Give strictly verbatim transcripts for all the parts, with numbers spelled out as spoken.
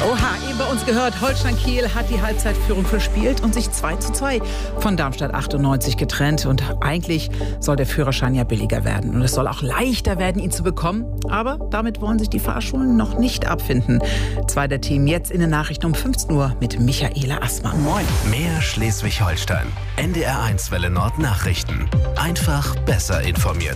Oha, eben bei uns gehört, Holstein Kiel hat die Halbzeitführung verspielt und sich zwei zu zwei von Darmstadt achtundneunzig getrennt. Und eigentlich soll der Führerschein ja billiger werden. Und es soll auch leichter werden, ihn zu bekommen. Aber damit wollen sich die Fahrschulen noch nicht abfinden. Zweiter Team jetzt in den Nachrichten um fünfzehn Uhr mit Michaela Assmann. Moin. Mehr Schleswig-Holstein. N D R eins Welle Nord Nachrichten. Einfach besser informiert.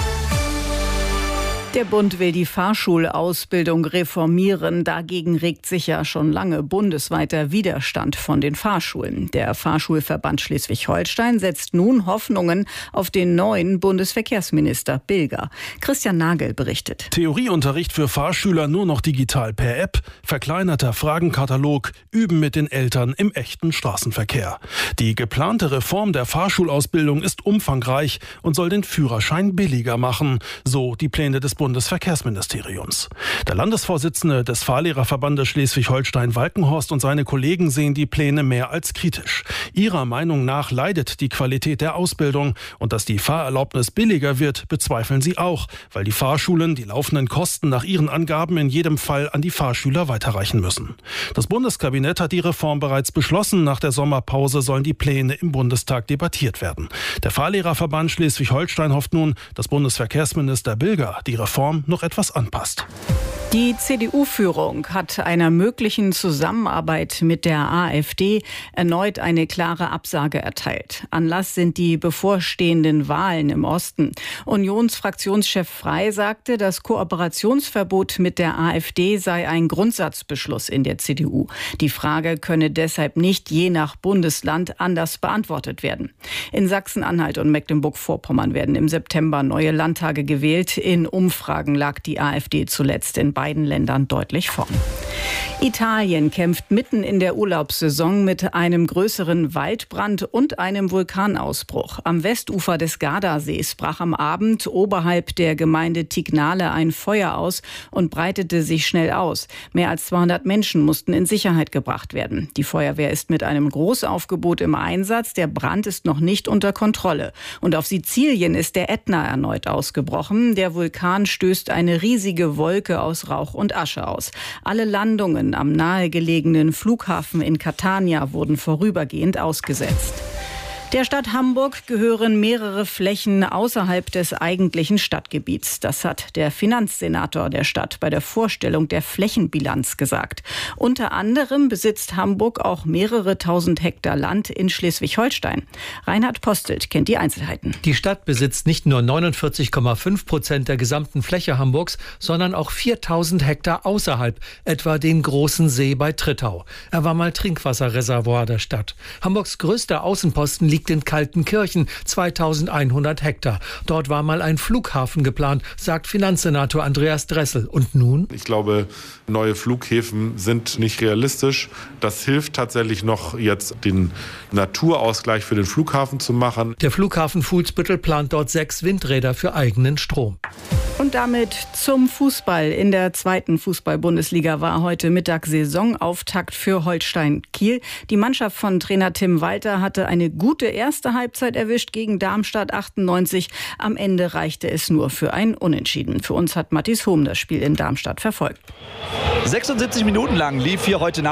Der Bund will die Fahrschulausbildung reformieren. Dagegen regt sich ja schon lange bundesweiter Widerstand von den Fahrschulen. Der Fahrschulverband Schleswig-Holstein setzt nun Hoffnungen auf den neuen Bundesverkehrsminister Bilger. Christian Nagel berichtet. Theorieunterricht für Fahrschüler nur noch digital per App, verkleinerter Fragenkatalog, Üben mit den Eltern im echten Straßenverkehr. Die geplante Reform der Fahrschulausbildung ist umfangreich und soll den Führerschein billiger machen, so die Pläne des Bundesverkehrsministeriums. Der Landesvorsitzende des Fahrlehrerverbandes Schleswig-Holstein Walkenhorst und seine Kollegen sehen die Pläne mehr als kritisch. Ihrer Meinung nach leidet die Qualität der Ausbildung und dass die Fahrerlaubnis billiger wird, bezweifeln sie auch, weil die Fahrschulen die laufenden Kosten nach ihren Angaben in jedem Fall an die Fahrschüler weiterreichen müssen. Das Bundeskabinett hat die Reform bereits beschlossen. Nach der Sommerpause sollen die Pläne im Bundestag debattiert werden. Der Fahrlehrerverband Schleswig-Holstein hofft nun, dass Bundesverkehrsminister Bilger die Reform noch etwas anpasst. Die C D U-Führung hat einer möglichen Zusammenarbeit mit der AfD erneut eine klare Absage erteilt. Anlass sind die bevorstehenden Wahlen im Osten. Unionsfraktionschef Frey sagte, das Kooperationsverbot mit der AfD sei ein Grundsatzbeschluss in der C D U. Die Frage könne deshalb nicht je nach Bundesland anders beantwortet werden. In Sachsen-Anhalt und Mecklenburg-Vorpommern werden im September neue Landtage gewählt. In Umfragen lag die AfD zuletzt in beiden Ländern deutlich vorn. Italien kämpft mitten in der Urlaubssaison mit einem größeren Waldbrand und einem Vulkanausbruch. Am Westufer des Gardasees brach am Abend oberhalb der Gemeinde Tignale ein Feuer aus und breitete sich schnell aus. Mehr als zweihundert Menschen mussten in Sicherheit gebracht werden. Die Feuerwehr ist mit einem Großaufgebot im Einsatz. Der Brand ist noch nicht unter Kontrolle. Und auf Sizilien ist der Ätna erneut ausgebrochen. Der Vulkan stößt eine riesige Wolke aus Rauch und Asche aus. Alle Landungen am nahegelegenen Flughafen in Catania wurden vorübergehend ausgesetzt. Der Stadt Hamburg gehören mehrere Flächen außerhalb des eigentlichen Stadtgebiets. Das hat der Finanzsenator der Stadt bei der Vorstellung der Flächenbilanz gesagt. Unter anderem besitzt Hamburg auch mehrere tausend Hektar Land in Schleswig-Holstein. Reinhard Postelt kennt die Einzelheiten. Die Stadt besitzt nicht nur neunundvierzig Komma fünf Prozent der gesamten Fläche Hamburgs, sondern auch viertausend Hektar außerhalb, etwa den großen See bei Trittau. Er war mal Trinkwasserreservoir der Stadt. Hamburgs größter Außenposten liegt in Kaltenkirchen, zweitausendeinhundert Hektar. Dort war mal ein Flughafen geplant, sagt Finanzsenator Andreas Dressel. Und nun? Ich glaube, neue Flughäfen sind nicht realistisch. Das hilft tatsächlich noch, jetzt den Naturausgleich für den Flughafen zu machen. Der Flughafen Fuhlsbüttel plant dort sechs Windräder für eigenen Strom. Und damit zum Fußball. In der zweiten Fußball-Bundesliga war heute Mittag Saisonauftakt für Holstein Kiel. Die Mannschaft von Trainer Tim Walter hatte eine gute erste Halbzeit erwischt gegen Darmstadt achtundneunzig. Am Ende reichte es nur für ein Unentschieden. Für uns hat Mathis Hohm das Spiel in Darmstadt verfolgt. sechsundsiebzig Minuten lang lief hier heute